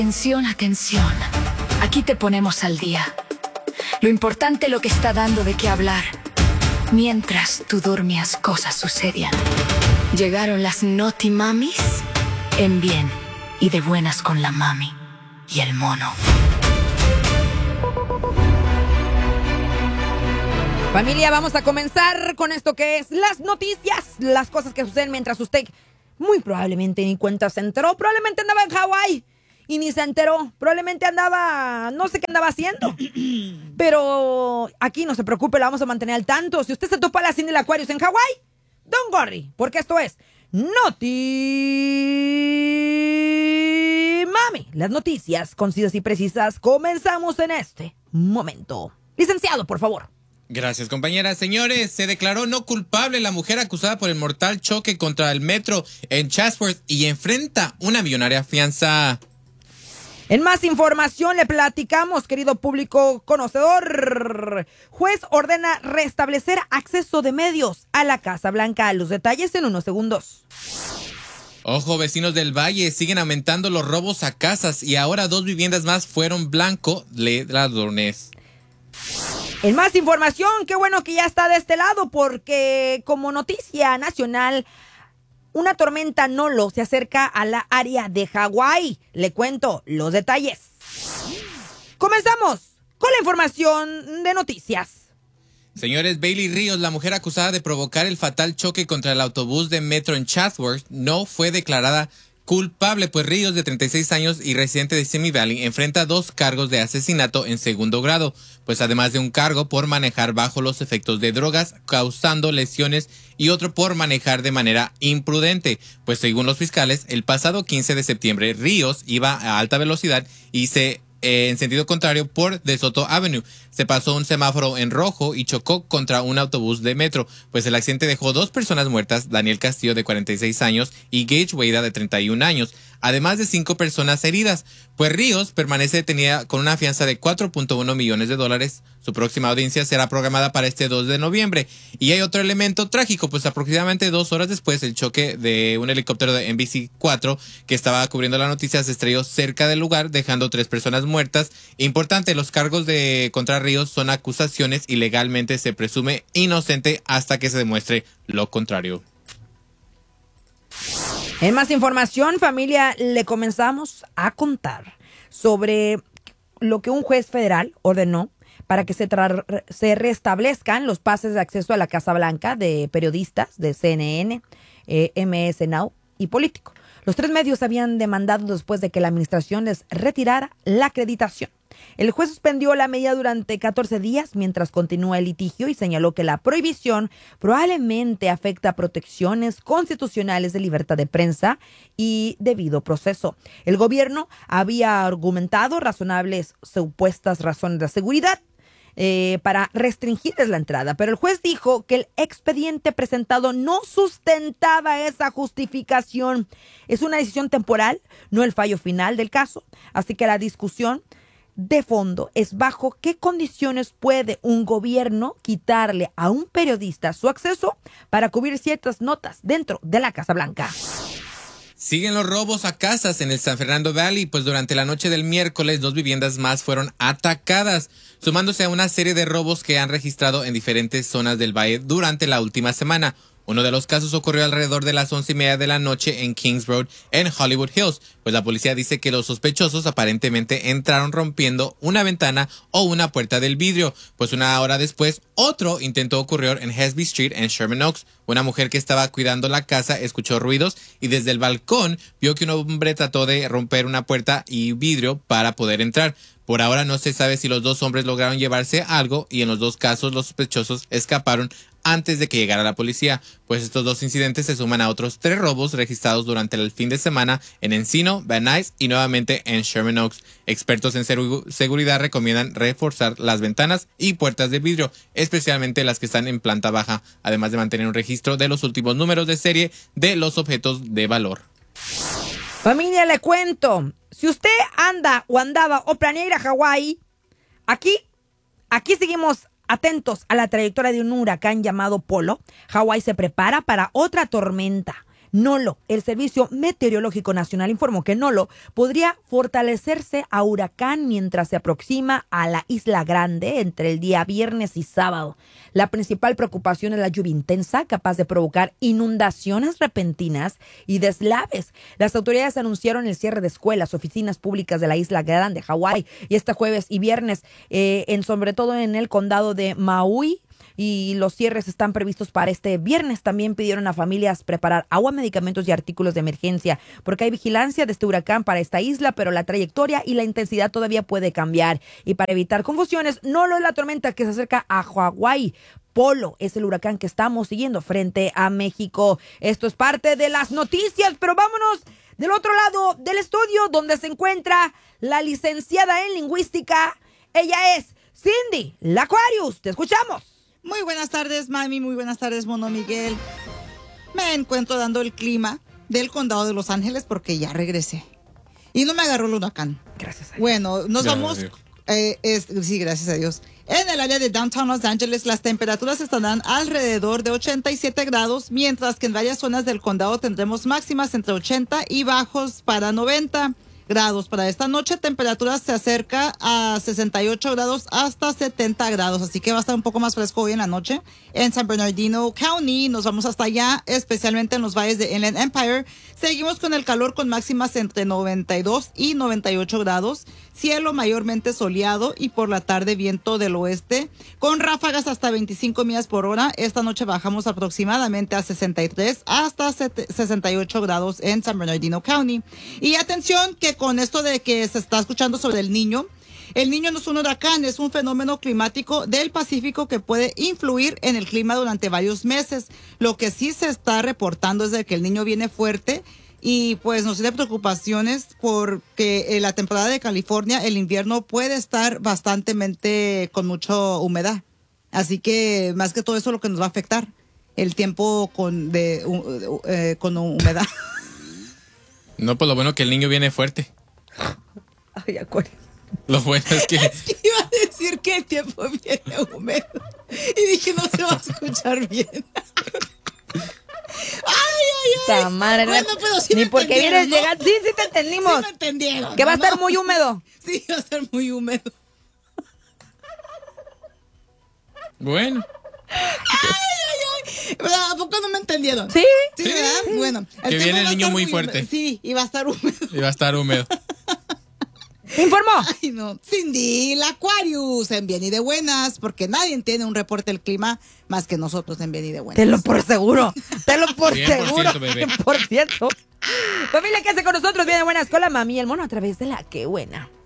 Atención, atención. Aquí te ponemos al día. Lo importante, lo que está dando de qué hablar. Mientras tú dormías, cosas sucedían. Llegaron las Naughty Mamis en bien y de buenas con la mami y el mono. Familia, vamos a comenzar con esto que es las noticias, las cosas que suceden mientras usted muy probablemente ni cuenta se enteró, probablemente andaba en Hawái y ni se enteró, probablemente andaba, no sé qué andaba haciendo, pero aquí no se preocupe, la vamos a mantener al tanto. Si usted se topa a la Cindy Aquarius en Hawái, don't worry, porque esto es Naughty Mami. Las noticias concisas y precisas comenzamos en este momento. Licenciado, por favor. Gracias, compañera. Señores, se declaró no culpable la mujer acusada por el mortal choque contra el metro en Chatsworth y enfrenta una millonaria fianza. En más información le platicamos, querido público conocedor. Juez ordena restablecer acceso de medios a la Casa Blanca. Los detalles en unos segundos. Ojo, vecinos del Valle, siguen aumentando los robos a casas y ahora 2 viviendas más fueron blanco de ladrones. En más información, qué bueno que ya está de este lado, porque como noticia nacional, una tormenta Nolo se acerca a la área de Hawái. Le cuento los detalles. Comenzamos con la información de noticias. Señores, Bailey Ríos, la mujer acusada de provocar el fatal choque contra el autobús de metro en Chatsworth, no fue declarada culpable, pues Ríos, de 36 años y residente de Simi Valley, enfrenta 2 cargos de asesinato en segundo grado, pues además de un cargo por manejar bajo los efectos de drogas, causando lesiones, y otro por manejar de manera imprudente, pues según los fiscales, el pasado 15 de septiembre, Ríos iba a alta velocidad y en sentido contrario por De Soto Avenue. Se pasó un semáforo en rojo y chocó contra un autobús de metro, pues el accidente dejó 2 personas muertas, Daniel Castillo de 46 años y Gage Weida de 31 años, además de 5 personas heridas, pues Ríos permanece detenida con una fianza de $4.1 millones. Su próxima audiencia será programada para este 2 de noviembre. Y hay otro elemento trágico, pues aproximadamente 2 horas después, el choque de un helicóptero de NBC4 que estaba cubriendo la noticia se estrelló cerca del lugar, dejando 3 personas muertas. Importante, los cargos contra Ríos son acusaciones y legalmente se presume inocente hasta que se demuestre lo contrario. En más información, familia, le comenzamos a contar sobre lo que un juez federal ordenó para que se restablezcan los pases de acceso a la Casa Blanca de periodistas de CNN, MS Now y Político. Los 3 medios habían demandado después de que la administración les retirara la acreditación. El juez suspendió la medida durante 14 días mientras continúa el litigio y señaló que la prohibición probablemente afecta protecciones constitucionales de libertad de prensa y debido proceso. El gobierno había argumentado razonables supuestas razones de seguridad para restringirles la entrada, pero el juez dijo que el expediente presentado no sustentaba esa justificación. Es una decisión temporal, no el fallo final del caso, así que la discusión de fondo es bajo qué condiciones puede un gobierno quitarle a un periodista su acceso para cubrir ciertas notas dentro de la Casa Blanca. Siguen los robos a casas en el San Fernando Valley, pues durante la noche del miércoles 2 viviendas más fueron atacadas, sumándose a una serie de robos que han registrado en diferentes zonas del valle durante la última semana. Uno de los casos ocurrió alrededor de las 11:30 de la noche en Kings Road, en Hollywood Hills, pues la policía dice que los sospechosos aparentemente entraron rompiendo una ventana o una puerta del vidrio, pues una hora después otro intento ocurrió en Hesby Street en Sherman Oaks. Una mujer que estaba cuidando la casa escuchó ruidos y desde el balcón vio que un hombre trató de romper una puerta y vidrio para poder entrar. Por ahora no se sabe si los 2 hombres lograron llevarse algo y en los 2 casos los sospechosos escaparon antes de que llegara la policía, pues estos 2 incidentes se suman a otros 3 robos registrados durante el fin de semana en Encino, Van Nuys y nuevamente en Sherman Oaks. Expertos en seguridad recomiendan reforzar las ventanas y puertas de vidrio, especialmente las que están en planta baja, además de mantener un registro de los últimos números de serie de los objetos de valor. Familia, le cuento, si usted anda o andaba o planea ir a Hawái, aquí seguimos atentos a la trayectoria de un huracán llamado Polo. Hawái se prepara para otra tormenta. Nolo, el Servicio Meteorológico Nacional informó que Nolo podría fortalecerse a huracán mientras se aproxima a la Isla Grande entre el día viernes y sábado. La principal preocupación es la lluvia intensa, capaz de provocar inundaciones repentinas y deslaves. Las autoridades anunciaron el cierre de escuelas, oficinas públicas de la Isla Grande, Hawái, y este jueves y viernes, sobre todo en el condado de Maui. Y los cierres están previstos para este viernes. También pidieron a familias preparar agua, medicamentos y artículos de emergencia, porque hay vigilancia de este huracán para esta isla, pero la trayectoria y la intensidad todavía puede cambiar. Y para evitar confusiones, Nolo es la tormenta que se acerca a Hawái. Polo es el huracán que estamos siguiendo frente a México. Esto es parte de las noticias, pero vámonos del otro lado del estudio, donde se encuentra la licenciada en lingüística. Ella es Cindy L'Aquarius. Te escuchamos. Muy buenas tardes, mami. Muy buenas tardes, Mono Miguel. Me encuentro dando el clima del condado de Los Ángeles porque ya regresé. Y no me agarró el huracán. Gracias a Dios. Bueno, nos vamos. Sí, gracias a Dios. En el área de Downtown Los Ángeles, las temperaturas estarán alrededor de 87 grados, mientras que en varias zonas del condado tendremos máximas entre 80 y bajos para 90 grados. Para esta noche, temperatura se acerca a 68 grados hasta 70 grados, así que va a estar un poco más fresco hoy en la noche. En San Bernardino County, nos vamos hasta allá, especialmente en los valles de Inland Empire. Seguimos con el calor con máximas entre 92 y 98 grados. Cielo mayormente soleado y por la tarde viento del oeste con ráfagas hasta 25 millas por hora. Esta noche bajamos aproximadamente a 63 hasta 68 grados en San Bernardino County. Y atención que con esto de que se está escuchando sobre el Niño no es un huracán, es un fenómeno climático del Pacífico que puede influir en el clima durante varios meses. Lo que sí se está reportando es de que el Niño viene fuerte y pues nos tiene preocupaciones porque en la temporada de California el invierno puede estar bastantemente con mucha humedad. Así que más que todo eso es lo que nos va a afectar, el tiempo con humedad. No, pues lo bueno que el Niño viene fuerte. Ay, Acuario. Lo bueno es que... Es que iba a decir que el tiempo viene húmedo y dije no se va a escuchar bien. Ay. Madre, bueno, pero sí ni me porque vienes ¿no? llegando. Sí, te entendimos. Sí me entendieron. Que va a estar muy húmedo. Sí, va a estar muy húmedo. Bueno. Ay. ¿A poco no me entendieron? Sí. Sí, ¿verdad? Sí. Bueno. Que viene el Niño muy fuerte. Húmedo. Sí, y va a estar húmedo. Y va a estar húmedo. Informó. Ay, no. Cindy L'Aquarius en Bien y de Buenas, porque nadie tiene un reporte del clima más que nosotros en Bien y de Buenas. Tenlo por seguro. Tenlo por 100%, seguro. bebé. 100%. Familia, quédate con nosotros. Bien de Buenas con la mami y el mono a través de La Qué Buena.